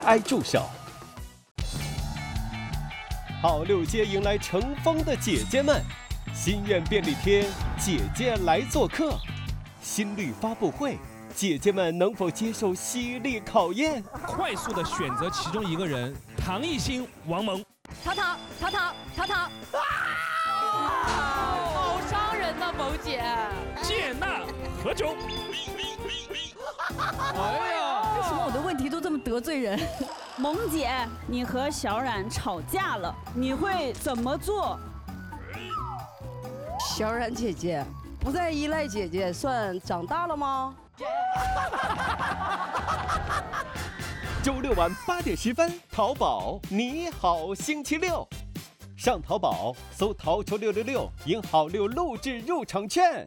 爱住手。好六街迎来乘风的姐姐们，心愿便利贴，姐姐来做客。新绿发布会，姐姐们能否接受犀利考验？ 快速的选择其中一个人，唐艺昕、王蒙。 淘，好伤人呐，萌姐。 谢娜、何炅。 哎呀， 为什么我的问题都这么得罪人？萌姐，你和小冉吵架了，你会怎么做？ 小冉姐姐不再依赖姐姐，算长大了吗？ 周六晚8点10分，淘宝你好星期六，上淘宝搜淘球666，赢好6录制入场券。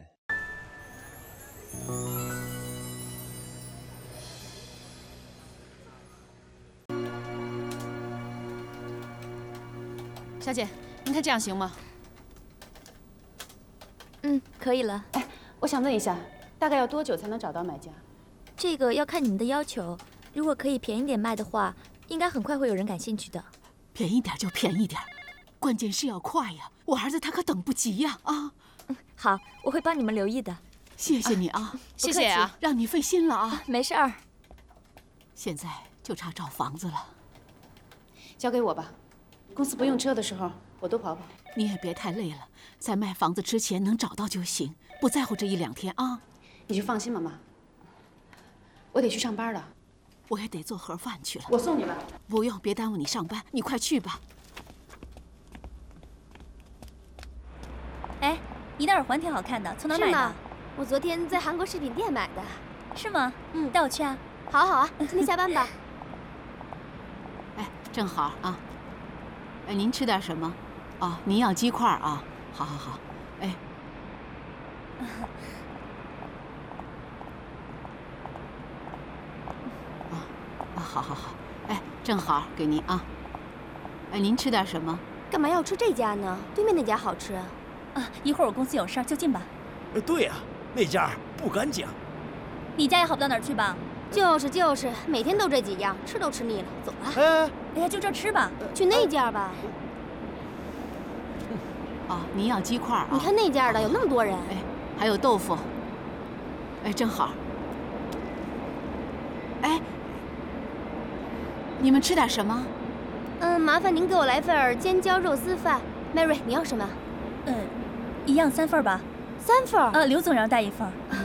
小姐，您看这样行吗？ 可以了。 哎，我想问一下，大概要多久才能找到买家？ 这个要看你们的要求，如果可以便宜点卖的话，应该很快会有人感兴趣的。 便宜点就便宜点，关键是要快呀！我儿子他可等不及呀！啊， 好，我会帮你们留意的。 谢谢你啊， 谢谢啊， 让你费心了啊。 没事儿。 现在就差找房子了， 交给我吧。公司不用车的时候，我多跑跑。 你也别太累了，在卖房子之前能找到就行，不在乎这1、2天啊。 你就放心吧，妈。我得去上班了， 我也得做盒饭去了。 我送你吧。 不用，别耽误你上班，你快去吧。 哎，你的耳环挺好看的，从哪买的？ 我昨天在韩国饰品店买的。 是吗？带我去啊。 好啊好啊，今天下班吧。 哎，正好啊。哎，您吃点什么？哦，您要鸡块啊？好好好。哎。好好好，哎，正好给您啊。哎，您吃点什么？ 干嘛要吃这家呢？对面那家好吃。 一会儿我公司有事儿，就近吧。 对呀，那家不干净。 你家也好不到哪儿去吧？ 就是，每天都这几样，吃都吃腻了。走了。 哎呀，就这吃吧。 去那家吧。 哦，您要鸡块啊？ 你看那家的有那么多人。 哎，还有豆腐。哎，正好。哎。你们吃点什么？ 麻烦您给我来份尖椒肉丝饭。Mary， 你要什么？ 一样3份吧。 3份？ 刘总要带1份。